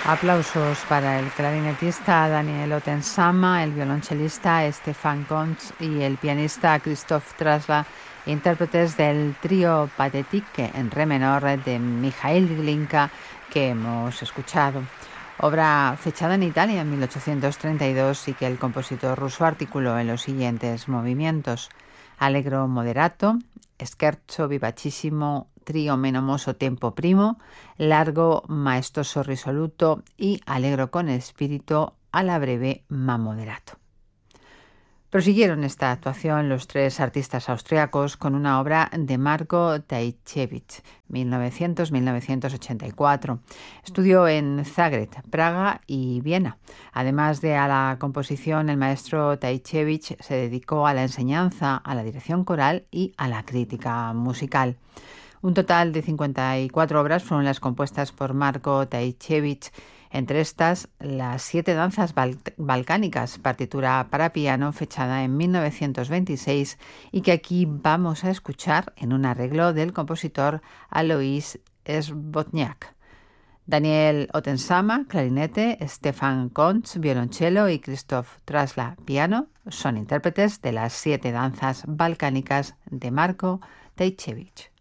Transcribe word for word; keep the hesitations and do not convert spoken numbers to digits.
Aplausos para el clarinetista Daniel Otensama, el violonchelista Stefan Kontz y el pianista Christoph Trasla, intérpretes del trío Pathetique en re menor de Mikhail Glinka que hemos escuchado. Obra fechada en Italia en mil ochocientos treinta y dos y que el compositor ruso articuló en los siguientes movimientos: Allegro moderato, Scherzo vivacissimo, trio menomoso tempo primo, largo maestoso risoluto y allegro con espíritu alla breve ma moderato. Prosiguieron esta actuación los tres artistas austriacos con una obra de Marko Tajčević, mil novecientos a mil novecientos ochenta y cuatro. Estudió en Zagreb, Praga y Viena. Además de a la composición, el maestro Tajčević se dedicó a la enseñanza, a la dirección coral y a la crítica musical. Un total de cincuenta y cuatro obras fueron las compuestas por Marko Tajčević. Entre estas, las siete danzas bal- balcánicas, partitura para piano fechada en mil novecientos veintiséis y que aquí vamos a escuchar en un arreglo del compositor Alois Sbotniak. Daniel Otensama, clarinete, Stefan Kontz, violonchelo y Christoph Trasla, piano, son intérpretes de las siete danzas balcánicas de Marko Tajčević.